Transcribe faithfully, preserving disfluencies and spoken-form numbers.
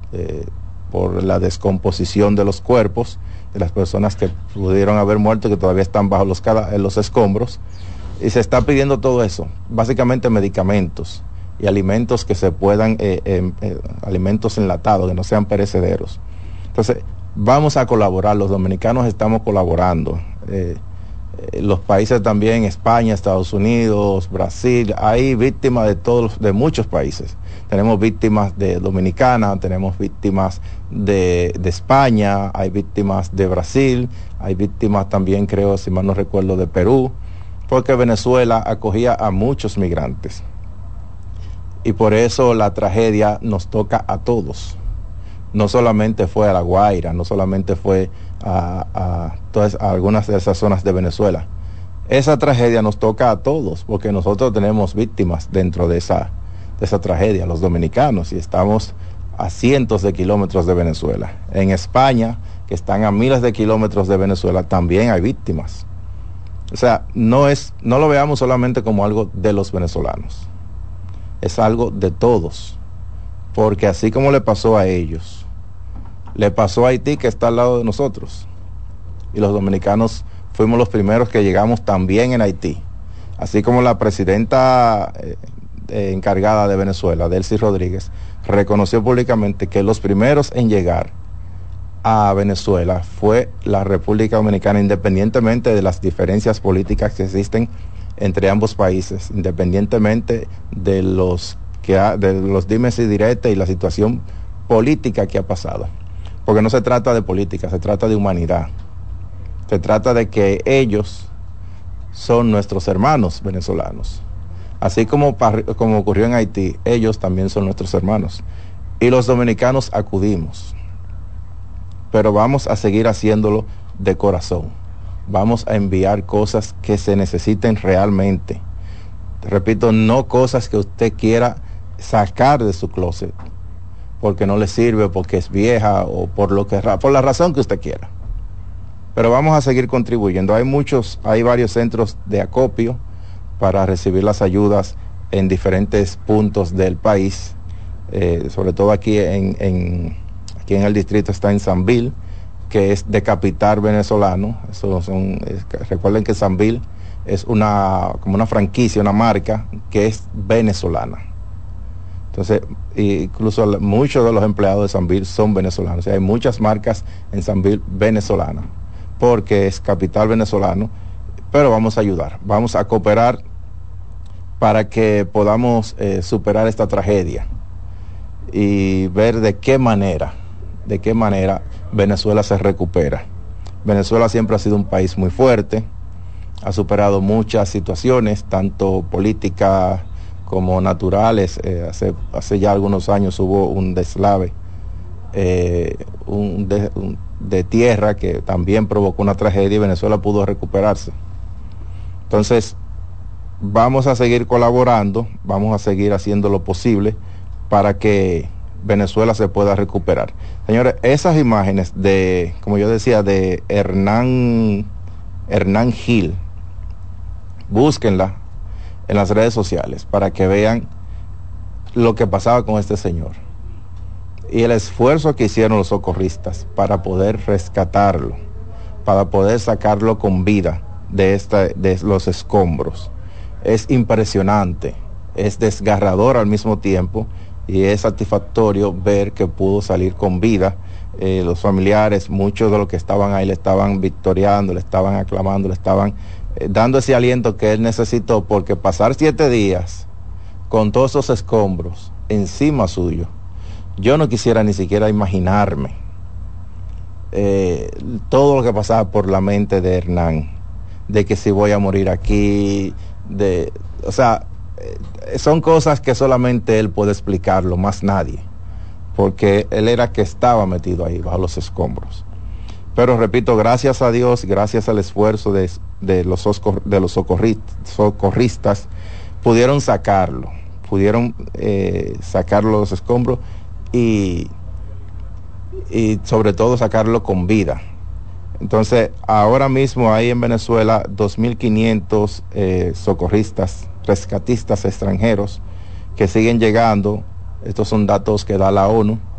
eh, por la descomposición de los cuerpos de las personas que pudieron haber muerto, que todavía están bajo los, los escombros, y se está pidiendo todo eso, básicamente medicamentos y alimentos que se puedan, eh, eh, eh, alimentos enlatados, que no sean perecederos. Entonces, vamos a colaborar, los dominicanos estamos colaborando, eh, eh, los países también, España, Estados Unidos, Brasil, hay víctimas de todos, de muchos países. Tenemos víctimas de Dominicana, tenemos víctimas de, de España, hay víctimas de Brasil, hay víctimas también, creo, si mal no recuerdo, de Perú, porque Venezuela acogía a muchos migrantes. Y por eso la tragedia nos toca a todos. No solamente fue a La Guaira, no solamente fue a, a, todas, a algunas de esas zonas de Venezuela. Esa tragedia nos toca a todos, porque nosotros tenemos víctimas dentro de esa, de esa tragedia, los dominicanos, y estamos a cientos de kilómetros de Venezuela. En España, que están a miles de kilómetros de Venezuela, también hay víctimas. O sea, no es, no lo veamos solamente como algo de los venezolanos, es algo de todos, porque así como le pasó a ellos, le pasó a Haití, que está al lado de nosotros, y los dominicanos fuimos los primeros que llegamos también en Haití, así como la presidenta eh, eh, encargada de Venezuela, Delcy Rodríguez, reconoció públicamente que los primeros en llegar a Venezuela fue la República Dominicana, independientemente de las diferencias políticas que existen entre ambos países, independientemente de los que ha, de los dimes y diretes y la situación política que ha pasado, porque no se trata de política, se trata de humanidad, se trata de que ellos son nuestros hermanos venezolanos, así como, como ocurrió en Haití, ellos también son nuestros hermanos, y los dominicanos acudimos, pero vamos a seguir haciéndolo de corazón. Vamos a enviar cosas que se necesiten realmente. Repito, no cosas que usted quiera sacar de su closet porque no le sirve, porque es vieja o por lo que por la razón que usted quiera. Pero vamos a seguir contribuyendo. Hay muchos, hay varios centros de acopio para recibir las ayudas en diferentes puntos del país, eh, sobre todo aquí en, en aquí en el distrito está en Sanville, que es de capital venezolano. Eso son, es, recuerden que Sanville es una, como una franquicia, una marca que es venezolana. Entonces, incluso muchos de los empleados de Sanville son venezolanos. O sea, hay muchas marcas en Sanville venezolanas, porque es capital venezolano, pero vamos a ayudar, vamos a cooperar para que podamos eh, superar esta tragedia y ver de qué manera, de qué manera Venezuela se recupera. Venezuela siempre ha sido un país muy fuerte, ha superado muchas situaciones, tanto políticas como naturales. Eh, hace, hace ya algunos años hubo un deslave eh, un de, un, de tierra que también provocó una tragedia y Venezuela pudo recuperarse. Entonces, vamos a seguir colaborando, vamos a seguir haciendo lo posible para que Venezuela se pueda recuperar. Señores, esas imágenes de, como yo decía, de Hernán, Hernán Gil, búsquenla en las redes sociales para que vean lo que pasaba con este señor y el esfuerzo que hicieron los socorristas para poder rescatarlo, para poder sacarlo con vida de, esta, de los escombros. Es impresionante, es desgarrador al mismo tiempo, y es satisfactorio ver que pudo salir con vida. Eh, los familiares, muchos de los que estaban ahí le estaban victoriando, le estaban aclamando, le estaban eh, dando ese aliento que él necesitó, porque pasar siete días con todos esos escombros encima suyo, yo no quisiera ni siquiera imaginarme eh, todo lo que pasaba por la mente de Hernán, de que si voy a morir aquí, de, o sea, son cosas que solamente él puede explicarlo, más nadie, porque él era que estaba metido ahí bajo los escombros. Pero repito, gracias a Dios, gracias al esfuerzo de, de los, socor, de los socorristas, pudieron sacarlo, pudieron eh, sacarlo de los escombros y, y sobre todo sacarlo con vida. Entonces, ahora mismo hay en Venezuela dos mil quinientos eh, socorristas, rescatistas extranjeros que siguen llegando. Estos son datos que da la ONU.